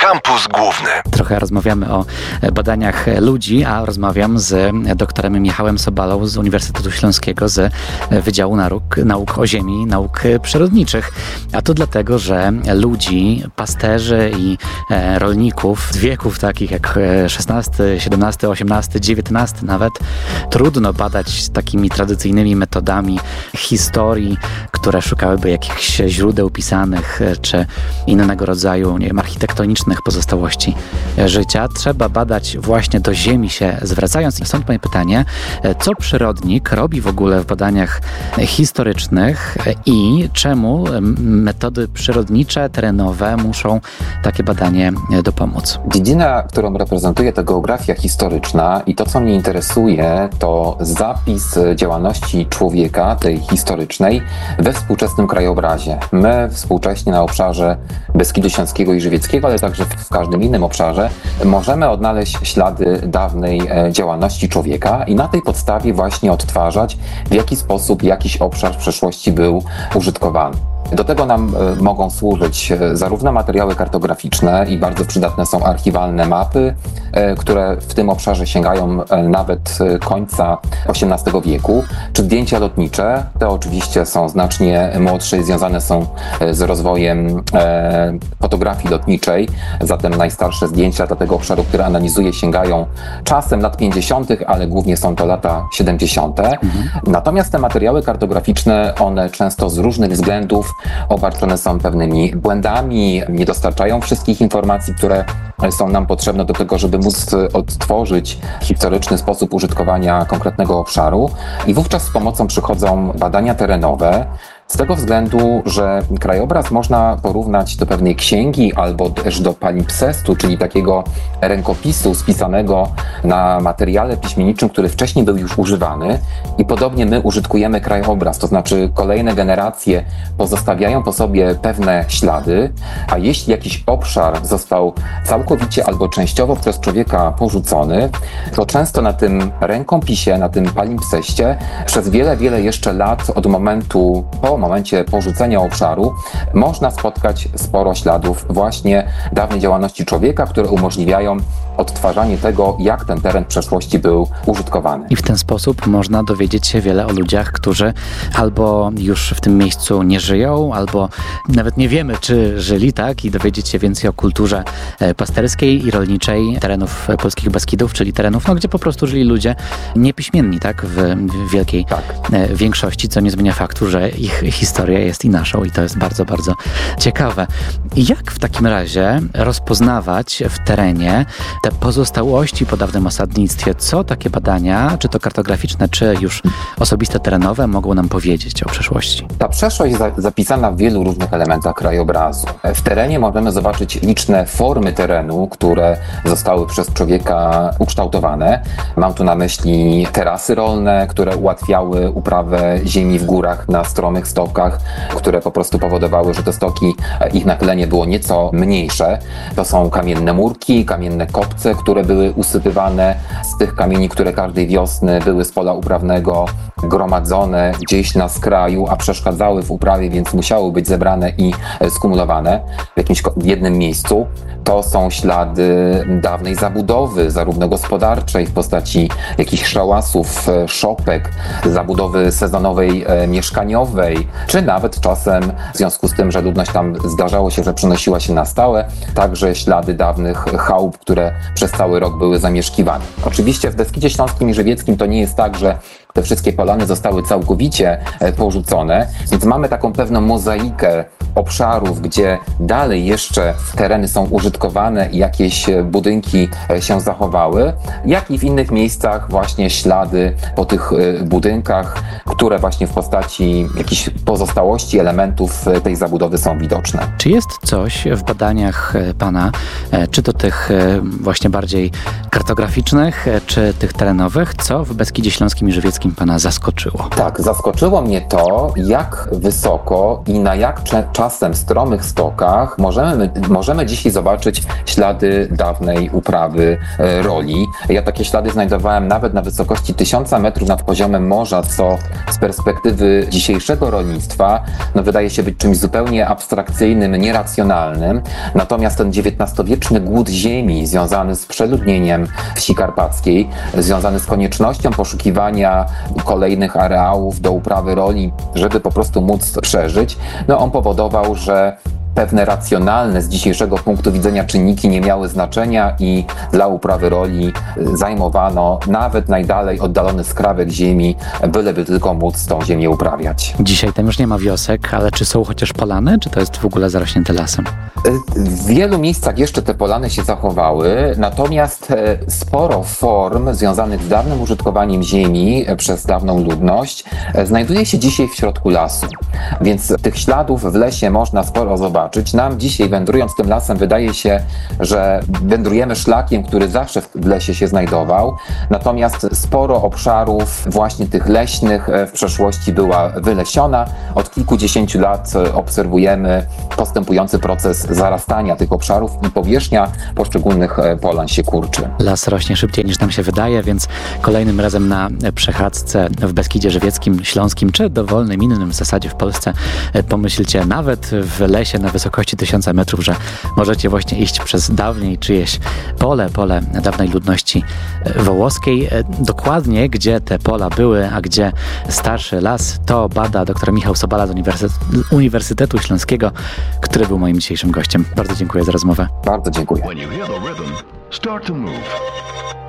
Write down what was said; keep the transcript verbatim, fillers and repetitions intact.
Kampus Główny. Trochę rozmawiamy o badaniach ludzi, a rozmawiam z doktorem Michałem Sobalą z Uniwersytetu Śląskiego z Wydziału Nauk, Nauk o Ziemi, Nauk Przyrodniczych. A to dlatego, że ludzi, pasterzy i rolników z wieków takich jak szesnasty, siedemnasty, osiemnasty, dziewiętnasty nawet, trudno badać takimi tradycyjnymi metodami historii, które szukałyby jakichś źródeł pisanych czy innego rodzaju, nie wiem, architektonicznych pozostałości życia. Trzeba badać właśnie do ziemi się zwracając. I stąd moje pytanie, co przyrodnik robi w ogóle w badaniach historycznych i czemu metody przyrodnicze, terenowe muszą takie badanie dopomóc? Dziedzina, którą reprezentuję, to geografia historyczna i to, co mnie interesuje, to zapis działalności człowieka, tej historycznej, we współczesnym krajobrazie. My współcześnie na obszarze Beskidu Śląskiego i Żywieckiego, ale także w każdym innym obszarze możemy odnaleźć ślady dawnej działalności człowieka i na tej podstawie właśnie odtwarzać, w jaki sposób jakiś obszar w przeszłości był użytkowany. Do tego nam mogą służyć zarówno materiały kartograficzne i bardzo przydatne są archiwalne mapy, które w tym obszarze sięgają nawet końca osiemnastego wieku, czy zdjęcia lotnicze. Te oczywiście są znacznie młodsze i związane są z rozwojem fotografii lotniczej, zatem najstarsze zdjęcia dla tego obszaru, które analizuję, sięgają czasem lat pięćdziesiątych, ale głównie są to lata siedemdziesiąte. Mhm. Natomiast te materiały kartograficzne, one często z różnych względów obarczone są pewnymi błędami, nie dostarczają wszystkich informacji, które są nam potrzebne do tego, żeby móc odtworzyć historyczny sposób użytkowania konkretnego obszaru i wówczas z pomocą przychodzą badania terenowe, z tego względu, że krajobraz można porównać do pewnej księgi albo też do palimpsestu, czyli takiego rękopisu spisanego na materiale piśmienniczym, który wcześniej był już używany i podobnie my użytkujemy krajobraz, to znaczy kolejne generacje pozostawiają po sobie pewne ślady, a jeśli jakiś obszar został całkowicie albo częściowo przez człowieka porzucony, to często na tym rękopisie, na tym palimpseście przez wiele, wiele jeszcze lat od momentu po momencie porzucenia obszaru można spotkać sporo śladów właśnie dawnej działalności człowieka, które umożliwiają odtwarzanie tego, jak ten teren w przeszłości był użytkowany. I w ten sposób można dowiedzieć się wiele o ludziach, którzy albo już w tym miejscu nie żyją, albo nawet nie wiemy, czy żyli, tak? I dowiedzieć się więcej o kulturze pasterskiej i rolniczej terenów polskich Beskidów, czyli terenów, no, gdzie po prostu żyli ludzie niepiśmienni, tak? W, w wielkiej tak. większości, co nie zmienia faktu, że ich historia jest i naszą i to jest bardzo, bardzo ciekawe. Jak w takim razie rozpoznawać w terenie te pozostałości po dawnym osadnictwie? Co takie badania, czy to kartograficzne, czy już osobiste terenowe, mogą nam powiedzieć o przeszłości? Ta przeszłość za- zapisana w wielu różnych elementach krajobrazu. W terenie możemy zobaczyć liczne formy terenu, które zostały przez człowieka ukształtowane. Mam tu na myśli terasy rolne, które ułatwiały uprawę ziemi w górach na stromych stokach, które po prostu powodowały, że te stoki, ich nachylenie było nieco mniejsze. To są kamienne murki, kamienne kopce, które były usypywane z tych kamieni, które każdej wiosny były z pola uprawnego gromadzone gdzieś na skraju, a przeszkadzały w uprawie, więc musiały być zebrane i skumulowane w jakimś jednym miejscu. To są ślady dawnej zabudowy, zarówno gospodarczej w postaci jakichś szałasów, szopek, zabudowy sezonowej, e, mieszkaniowej, czy nawet czasem w związku z tym, że ludność tam zdarzało się, że przenosiła się na stałe, także ślady dawnych chałup, które przez cały rok były zamieszkiwane. Oczywiście w Beskidzie Śląskim i Żywieckim to nie jest tak, że te wszystkie polany zostały całkowicie porzucone, więc mamy taką pewną mozaikę obszarów, gdzie dalej jeszcze tereny są użytkowane i jakieś budynki się zachowały, jak i w innych miejscach właśnie ślady po tych budynkach, które właśnie w postaci jakichś pozostałości elementów tej zabudowy są widoczne. Czy jest coś w badaniach Pana, czy to tych właśnie bardziej kartograficznych, czy tych terenowych, co w Beskidzie Śląskim i Żywieckim Pana zaskoczyło? Tak, zaskoczyło mnie to, jak wysoko i na jak czasem stromych stokach możemy, możemy dzisiaj zobaczyć ślady dawnej uprawy roli. Ja takie ślady znajdowałem nawet na wysokości tysiąca metrów nad poziomem morza, co z perspektywy dzisiejszego rolnictwa no wydaje się być czymś zupełnie abstrakcyjnym, nieracjonalnym. Natomiast ten dziewiętnastowieczny głód ziemi związany z przeludnieniem wsi karpackiej, związany z koniecznością poszukiwania kolejnych areałów do uprawy roli, żeby po prostu móc przeżyć, no on powodował, że pewne racjonalne z dzisiejszego punktu widzenia czynniki nie miały znaczenia i dla uprawy roli zajmowano nawet najdalej oddalony skrawek ziemi, byleby tylko móc tą ziemię uprawiać. Dzisiaj tam już nie ma wiosek, ale czy są chociaż polany, czy to jest w ogóle zarośnięte lasem? W wielu miejscach jeszcze te polany się zachowały, natomiast sporo form związanych z dawnym użytkowaniem ziemi przez dawną ludność znajduje się dzisiaj w środku lasu. Więc tych śladów w lesie można sporo zobaczyć. Nam dzisiaj, wędrując tym lasem, wydaje się, że wędrujemy szlakiem, który zawsze w lesie się znajdował. Natomiast sporo obszarów właśnie tych leśnych w przeszłości była wylesiona. Od kilkudziesięciu lat obserwujemy postępujący proces zarastania tych obszarów i powierzchnia poszczególnych polan się kurczy. Las rośnie szybciej niż nam się wydaje, więc kolejnym razem na przechadzce w Beskidzie Żywieckim, Śląskim czy dowolnym innym w zasadzie w Polsce pomyślcie nawet w lesie na wysokości tysiąca metrów, że możecie właśnie iść przez dawniej czyjeś pole, pole dawnej ludności wołoskiej. Dokładnie gdzie te pola były, a gdzie starszy las, to bada dr Michał Sobala z Uniwersytetu, Uniwersytetu Śląskiego, który był moim dzisiejszym gościem. Bardzo dziękuję za rozmowę. Bardzo dziękuję.